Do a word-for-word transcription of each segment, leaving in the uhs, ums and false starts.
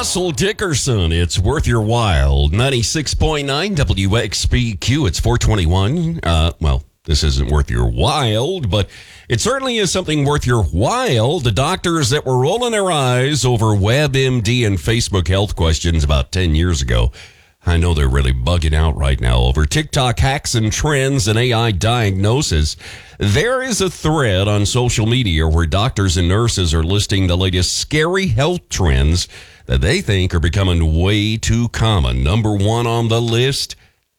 Russell Dickerson, it's worth your while. ninety-six point nine W X P Q, it's four twenty-one. Uh, well, this isn't worth your while, but it certainly is something worth your while. The doctors that were rolling their eyes over WebMD and Facebook health questions about ten years ago, I know they're really bugging out right now over TikTok hacks and trends and A I diagnosis. There is a thread on social media where doctors and nurses are listing the latest scary health trends that they think are becoming way too common. Number one on the list,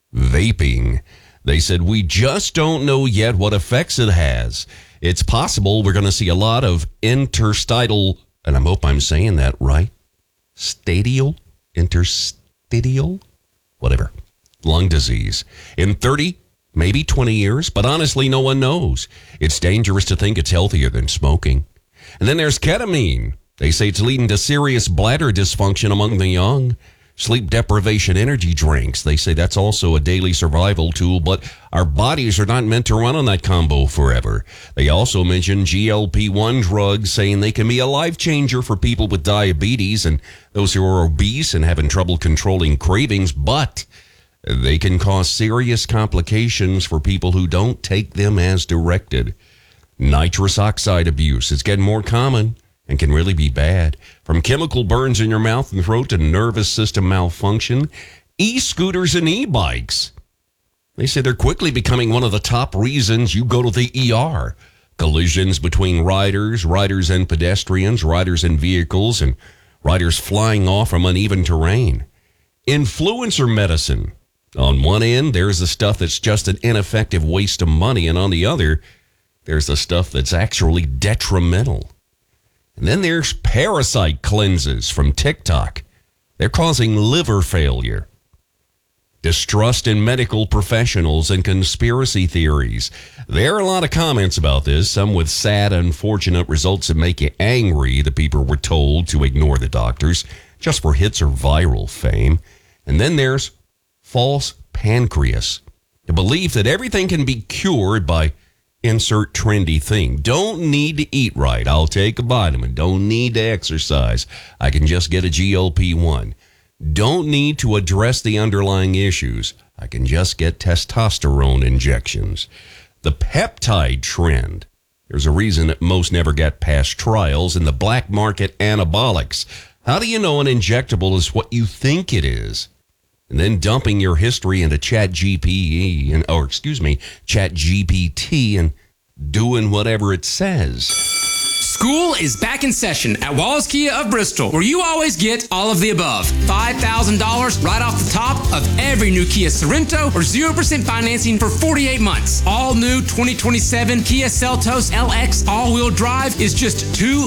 vaping. They said, we just don't know yet what effects it has. It's possible we're going to see a lot of interstitial, and I hope I'm saying that right, stadial, interstitial, whatever, lung disease in thirty, maybe twenty years, but honestly, no one knows. It's dangerous to think it's healthier than smoking. And then there's ketamine. They say it's leading to serious bladder dysfunction among the young. Sleep deprivation energy drinks. They say that's also a daily survival tool, but our bodies are not meant to run on that combo forever. They also mention G L P one drugs, saying they can be a life changer for people with diabetes and those who are obese and having trouble controlling cravings, but they can cause serious complications for people who don't take them as directed. Nitrous oxide abuse is getting more common and can really be bad. From chemical burns in your mouth and throat to nervous system malfunction, e-scooters and e-bikes. They say they're quickly becoming one of the top reasons you go to the E R. Collisions between riders, riders and pedestrians, riders and vehicles, and riders flying off from uneven terrain. Influencer medicine. On one end, there's the stuff that's just an ineffective waste of money, and on the other, there's the stuff that's actually detrimental. And then there's parasite cleanses from TikTok. They're causing liver failure. Distrust in medical professionals and conspiracy theories. There are a lot of comments about this, some with sad, unfortunate results that make you angry that people were told to ignore the doctors just for hits or viral fame. And then there's false pancreas. The belief that everything can be cured by insert trendy thing. Don't need to eat right. I'll take a vitamin. Don't need to exercise. I can just get a G L P one. Don't need to address the underlying issues. I can just get testosterone injections. The peptide trend. There's a reason that most never get past trials. In the black market anabolics. How do you know an injectable is what you think it is? And then dumping your history into Chat G P T, and, or excuse me, Chat G P T and doing whatever it says. School is back in session at Wallace Kia of Bristol, where you always get all of the above. five thousand dollars right off the top of every new Kia Sorento, or zero percent financing for forty-eight months. All new twenty twenty-seven Kia Seltos L X all-wheel drive is just two